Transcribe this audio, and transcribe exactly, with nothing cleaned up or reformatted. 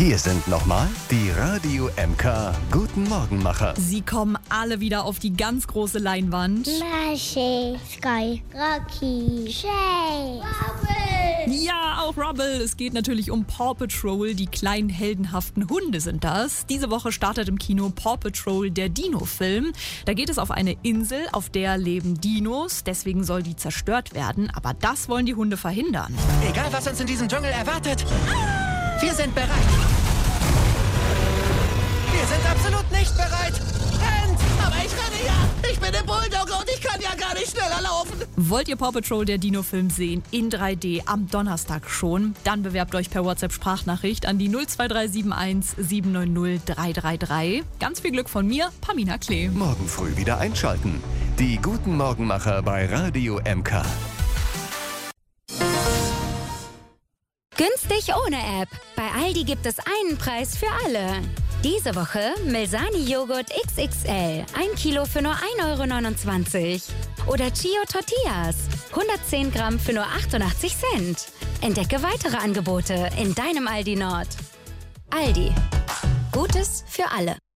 Hier sind nochmal die Radio M K Guten Morgenmacher. Sie kommen alle wieder auf die ganz große Leinwand. Masche, Sky, Rocky, Shay, Rubble. Ja, auch Rubble. Es geht natürlich um Paw Patrol. Die kleinen heldenhaften Hunde sind das. Diese Woche startet im Kino Paw Patrol, der Dino-Film. Da geht es auf eine Insel, auf der leben Dinos. Deswegen soll die zerstört werden. Aber das wollen die Hunde verhindern. Egal, was uns in diesem Dschungel erwartet, wir sind bereit. Wir sind absolut nicht bereit. Rennt! Aber ich renne ja. Ich bin der Bulldogger und ich kann ja gar nicht schneller laufen. Wollt ihr Paw Patrol, der Dino-Film, sehen in drei D am Donnerstag schon? Dann bewerbt euch per WhatsApp-Sprachnachricht an die null zwei drei sieben eins sieben neun null drei drei drei. Ganz viel Glück von mir, Pamina Klee. Morgen früh wieder einschalten. Die Guten Morgenmacher bei Radio M K. Günstig ohne App. Bei Aldi gibt es einen Preis für alle. Diese Woche Melsani-Joghurt X X L. Ein Kilo für nur ein Euro neunundzwanzig. Oder Chio Tortillas. hundertzehn Gramm für nur achtundachtzig Cent. Entdecke weitere Angebote in deinem Aldi Nord. Aldi. Gutes für alle.